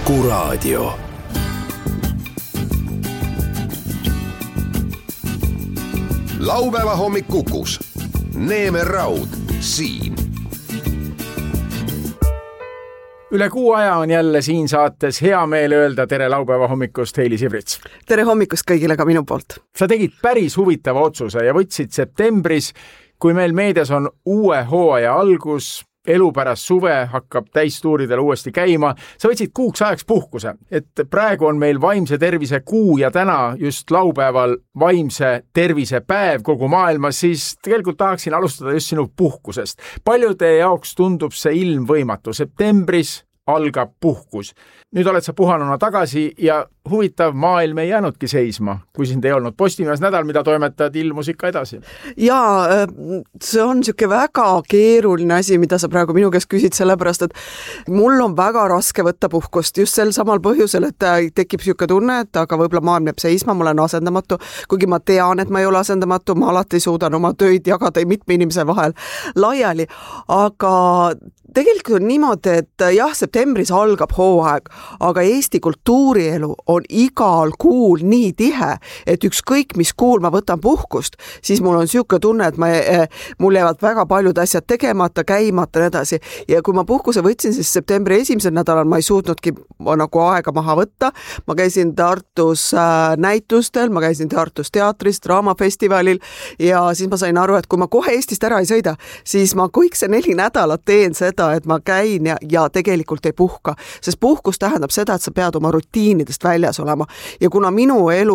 Kuku Raadio. Laupäeva hommik Kukus. Neeme Raud siin. Üle kuu aja on jälle siin saates hea meel öelda tere laupäeva hommikust, Heili Sivrits. Tere hommikust kõigile ka minu poolt. Sa tegid päris huvitava otsuse ja võtsid septembris, kui meil meedias on uue hooaja algus, elu pärast suve hakkab täistuuridel uuesti käima. Sa võtsid kuuks ajaks puhkuse, et praegu on meil vaimse tervise kuu ja täna just laupäeval vaimse tervise päev kogu maailmas, siis tegelikult tahaksin alustada just sinu puhkusest. Paljude jaoks tundub see ilmvõimatu. Septembris algab puhkus. Nüüd oled sa puhanuna tagasi ja huvitav, maailm ei jäänudki seisma, kui sind ei olnud. Postimees nädal, mida toimetad, ilmus ikka edasi. Jaa, see on niisugune väga keeruline asi, mida sa praegu minu käest küsid, sellepärast, et mul on väga raske võtta puhkust just sel samal põhjusel, et tekib niisugune tunne, et aga võib-olla maailm jääb seisma, ma olen asendamatu, kuigi ma tean, et ma ei ole asendamatu, ma alati suudan oma töid jagada mitme inimese vahel laiali, aga tegelikult on niimoodi, et jah, septembris algab hooaeg, aga Eesti kultuurielu on igal kuul nii tihe, et ükskõik mis kuul ma võtan puhkust, siis mul on niisugune tunne, et mul jäävad väga paljud asjad tegemata, käimata ja edasi. Ja kui ma puhkuse võtsin, siis septembri esimesel nädalal ma ei suutnudki nagu aega maha võtta. Ma käisin Tartus näitustel, ma käisin Tartus teatris, draamafestivalil ja siis ma sain aru, et kui ma kohe Eestist ära ei sõida, siis ma kõik see 4 nädalat teen seda, et ma käin ja tegelikult ei puhka. Sest puhkus tähendab seda, et sa pead oma rutiinidest väljas olema. Ja kuna minu elu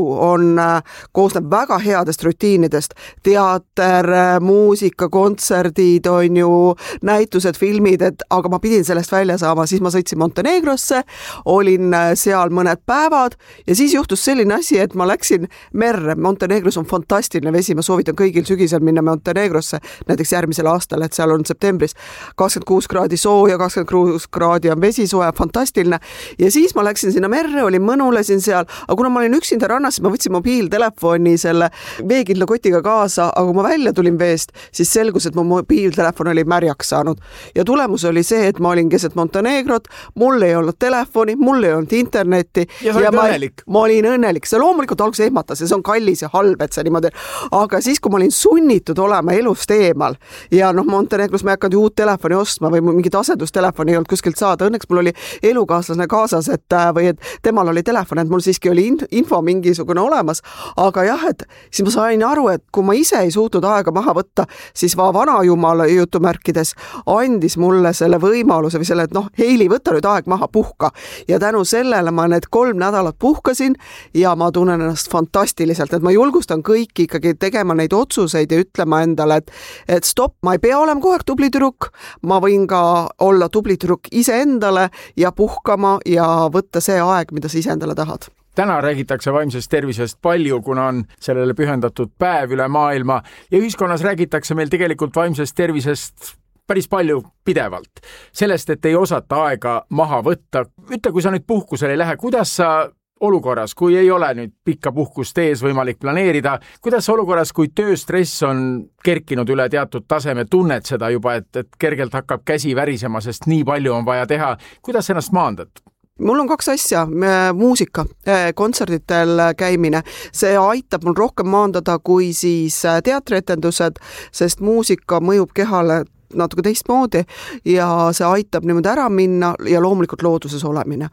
koosneb väga headest rutiinidest, teater, muusika, kontserdid, on ju, näitused, filmid, aga ma pidin sellest välja saama, siis ma sõitsin Montenegrosse, olin seal mõned päevad ja siis juhtus selline asi, et ma läksin merre. Montenegros on fantastiline vesi, ma soovitan kõigil sügisel minna Montenegrosse, näiteks järgmisel aastal, et seal on septembris 26 kraadi sooja, 26 kraadi on vesi soe, fantastiline. Ja siis ma läksin sinna merre, olin mõnulesin seal, aga kuna ma olin üksinda rannas, ma võtsin mobiiltelefoni selle veekindla kotiga kaasa, aga kui ma välja tulin veest, siis selgus, et mu mobiiltelefon oli märjaks saanud. Ja tulemus oli see, et ma olin keset Montenegrot, mul ei olnud telefoni, mul ei olnud internetti. Ja sa olid õnnelik. Ma olin õnnelik. See loomulikult alguses ehmatas ja see on kallis ja halb, et see niimoodi. Aga siis, kui ma olin sunnitud olema elust eemal ja Montenegros ma ei hakanud uut telefoni ostma või mingit asendustelefoni ei olnud kuskilt saada. Õnneks mul oli elukaaslane kaasas, et temal oli telefon, et mul siiski oli info mingisugune olemas, aga jah, et siis ma sain aru, et kui ma ise ei suutnud aega maha võtta, siis vanajumala jutumärkides andis mulle selle võimaluse või selle, et Heili, võta nüüd aeg maha, puhka. Ja tänu sellele ma need 3 nädalat puhkasin ja ma tunnen ennast fantastiliselt, et ma julgustan kõiki ikkagi tegema neid otsuseid ja ütlema endale, et stopp, ma ei pea olema kogu aeg tubli tüdruk, ma võin ka olla tubli tüdruk iseendale ja puhkama ja võtta see aeg, mida sa iseendale tahad. Täna räägitakse vaimsest tervisest palju, kuna on sellele pühendatud päev üle maailma ja ühiskonnas räägitakse meil tegelikult vaimsest tervisest päris palju pidevalt. Sellest, et ei osata aega maha võtta. Ütle, kui sa nüüd puhkusele ei lähe, kuidas sa olukorras, kui ei ole nüüd pikka puhkust ees võimalik planeerida, kuidas sa olukorras, kui tööstress on kerkinud üle teatud taseme, tunned seda juba, et kergelt hakkab käsi värisema, sest nii palju on vaja teha, kuidas ennast maandad? Mul on 2 asja, muusika, kontserditel käimine. See aitab mul rohkem maandada kui siis teatrietendused, sest muusika mõjub kehale natuke teistmoodi ja see aitab niimoodi ära minna ja loomulikult looduses olemine.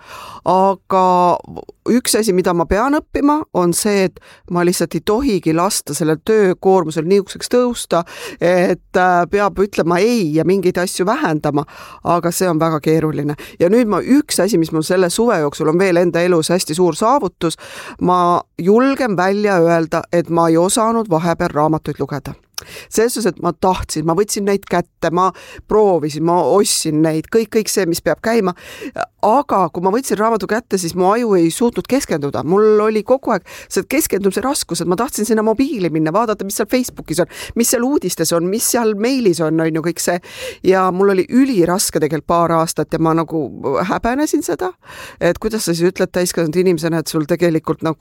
Aga üks asi, mida ma pean õppima, on see, et ma lihtsalt ei tohigi lasta selle töökoormusel niisuguseks tõusta, et peab ütlema ei ja mingeid asju vähendama, aga see on väga keeruline. Ja nüüd üks asi, mis mul selle suve jooksul on veel enda elus hästi suur saavutus, ma julgen välja öelda, et ma ei osanud vahepeal raamatuid lugeda. Selles, et ma tahtsin, ma võtsin neid kätte, ma proovisin, ma ostsin neid, kõik see, mis peab käima, aga kui ma võtsin raamatu kätte, siis mu aju ei suutnud keskenduda. Mul oli kogu aeg see keskendumise raskus, et ma tahtsin sinna mobiili minna, vaadata, mis seal Facebookis on, mis seal uudistes on, mis seal meilis on ju kõik see. Ja mul oli üliraske tegelikult paar aastat ja ma nagu häbenesin seda, et kuidas sa siis ütled täiskasvanud inimesena, et sul tegelikult